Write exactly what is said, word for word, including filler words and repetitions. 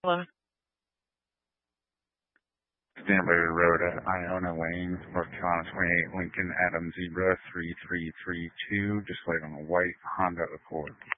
Hello. Stanbury Road at Iona Lane, North Carolina twenty-eight, Lincoln, Adam Zebra three three three two, displayed on a white Honda Accord.